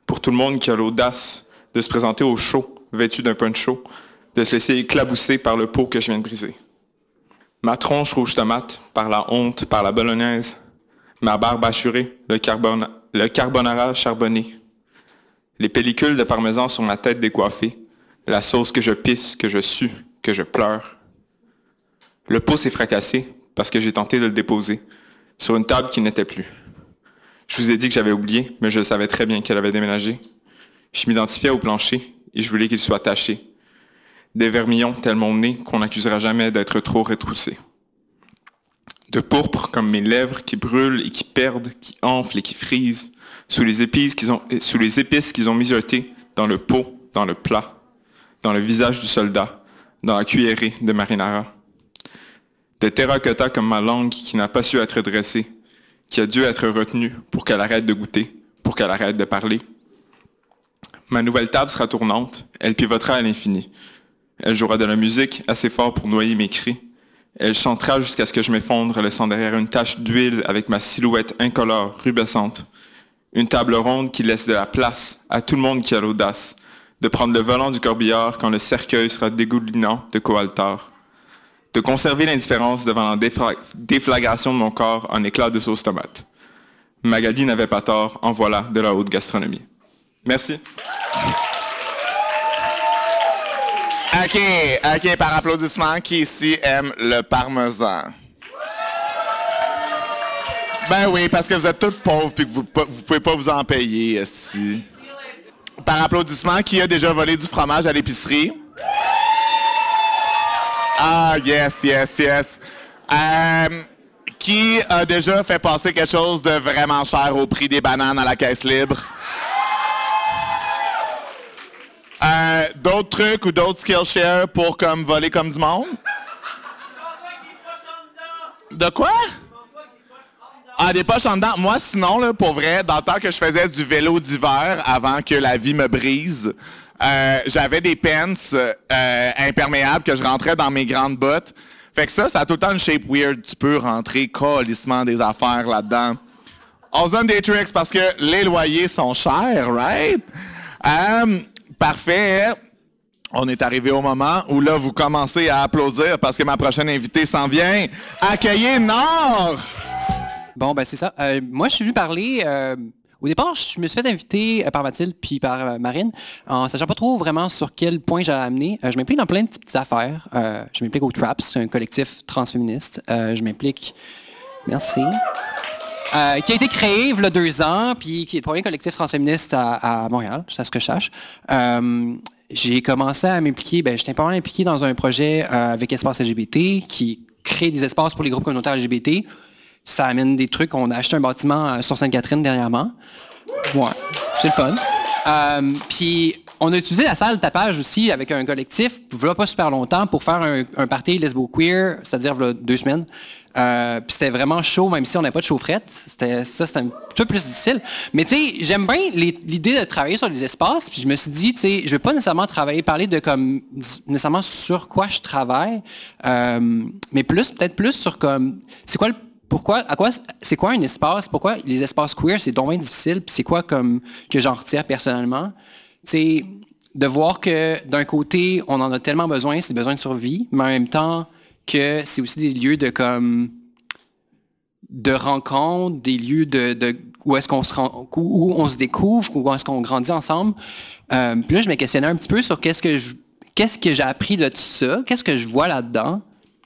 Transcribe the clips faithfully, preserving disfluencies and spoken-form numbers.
Pour tout le monde qui a l'audace de se présenter au show, vêtu d'un poncho, de se laisser éclabousser par le pot que je viens de briser. Ma tronche rouge tomate, par la honte, par la bolognaise, ma barbe hachurée, le, carbona- le carbonara charbonné, les pellicules de parmesan sur ma tête décoiffée, la sauce que je pisse, que je sue, que je pleure. Le pot s'est fracassé parce que j'ai tenté de le déposer sur une table qui n'était plus. Je vous ai dit que j'avais oublié, mais je savais très bien qu'elle avait déménagé. Je m'identifiais au plancher et je voulais qu'il soit taché. Des vermillons tel mon nez qu'on n'accusera jamais d'être trop retroussé. De pourpre comme mes lèvres qui brûlent et qui perdent, qui enflent et qui frisent, sous les épices qu'ils ont, sous les épices qu'ils ont mijotées dans le pot, dans le plat, dans le visage du soldat, dans la cuillerée de marinara. De terracotta comme ma langue qui n'a pas su être dressée, qui a dû être retenue pour qu'elle arrête de goûter, pour qu'elle arrête de parler. Ma nouvelle table sera tournante, elle pivotera à l'infini. Elle jouera de la musique assez fort pour noyer mes cris. Elle chantera jusqu'à ce que je m'effondre, laissant derrière une tache d'huile avec ma silhouette incolore, rubescente. Une table ronde qui laisse de la place à tout le monde qui a l'audace de prendre le volant du corbillard quand le cercueil sera dégoulinant de coaltar. De conserver l'indifférence devant la défla- déflagration de mon corps en éclats de sauce tomate. Magali n'avait pas tort, en voilà de la haute gastronomie. Merci. OK, OK, par applaudissement, qui ici aime le parmesan? Ben oui, parce que vous êtes tous pauvres et que vous ne pouvez pas vous en payer ici. Par applaudissement, qui a déjà volé du fromage à l'épicerie? Ah, yes, yes, yes. Euh, qui a déjà fait passer quelque chose de vraiment cher au prix des bananes à la caisse libre? Euh, d'autres trucs ou d'autres Skillshare pour comme voler comme du monde? De quoi? Ah, des poches en dedans. Moi, sinon, là, pour vrai, dans le temps que je faisais du vélo d'hiver avant que la vie me brise, euh, j'avais des pants euh, imperméables que je rentrais dans mes grandes bottes. Fait que ça, ça a tout le temps une shape weird. Tu peux rentrer calissement des affaires là-dedans. On se donne des tricks parce que les loyers sont chers, right? Um, Parfait. On est arrivé au moment où là, vous commencez à applaudir parce que ma prochaine invitée s'en vient. Accueillez Nord! Bon, ben c'est ça. Euh, moi, je suis venu parler... Euh, au départ, je me suis fait inviter euh, par Mathilde puis par euh, Marine en sachant pas trop vraiment sur quel point j'allais amener. Euh, je m'implique dans plein de petites affaires. Euh, je m'implique au TRAPS, c'est un collectif transféministe. Euh, je m'implique... Merci. Euh, qui a été créé il y a deux ans, puis qui est le premier collectif transféministe à, à Montréal, c'est ce que je sache. Euh, j'ai commencé à m'impliquer, ben, j'étais pas mal impliqué dans un projet euh, avec Espace L G B T qui crée des espaces pour les groupes communautaires L G B T. Ça amène des trucs. On a acheté un bâtiment euh, sur Sainte-Catherine dernièrement. Ouais, c'est le fun. Euh, puis on a utilisé la salle de tapage aussi avec un collectif, voilà pas super longtemps, pour faire un, un party lesbo-queer, c'est-à-dire voilà, deux semaines. Euh, puis c'était vraiment chaud, même si on n'avait pas de chaufferette. C'était, ça, c'était un peu plus difficile. Mais tu sais, j'aime bien les, l'idée de travailler sur les espaces. Puis je me suis dit, tu sais, je vais pas nécessairement travailler, parler de comme nécessairement sur quoi je travaille, euh, mais plus, peut-être plus sur comme, c'est quoi le Pourquoi, à quoi, c'est quoi un espace? Pourquoi les espaces queer, c'est donc bien difficile? Puis c'est quoi comme que j'en retire personnellement? Tu sais, de voir que d'un côté, on en a tellement besoin, c'est besoin de survie, mais en même temps que c'est aussi des lieux de comme de rencontres, des lieux de, de où est-ce qu'on se rend, où on se découvre, où est-ce qu'on grandit ensemble. Euh, puis là, je me questionnais un petit peu sur qu'est-ce que je, qu'est-ce que j'ai appris de tout ça, qu'est-ce que je vois là-dedans.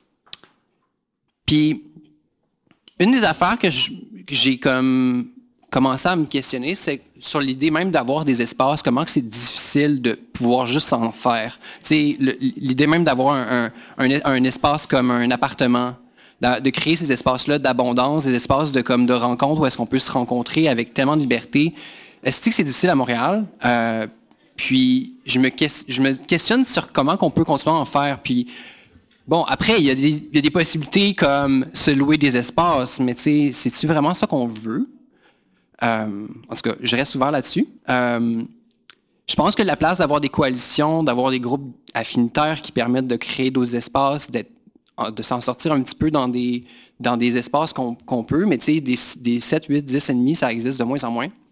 Puis une des affaires que, je, que j'ai comme commencé à me questionner, c'est sur l'idée même d'avoir des espaces, comment que c'est difficile de pouvoir juste s'en faire. Tu sais, l'idée même d'avoir un, un, un, un espace comme un appartement, de, de créer ces espaces-là d'abondance, des espaces de, comme de rencontre où est-ce qu'on peut se rencontrer avec tellement de liberté. Est-ce que c'est difficile à Montréal? Euh, puis je me, je me questionne sur comment qu'on peut continuer à en faire. Puis bon, après, il y, a des, il y a des possibilités comme se louer des espaces, mais tu sais, c'est-tu vraiment ça qu'on veut? Euh, en tout cas, je reste ouvert là-dessus. Euh, je pense que la place d'avoir des coalitions, d'avoir des groupes affinitaires qui permettent de créer d'autres espaces, d'être, de s'en sortir un petit peu dans des, dans des espaces qu'on, qu'on peut, mais tu sais, des, des sept, huit, dix ennemis, ça existe de moins en moins.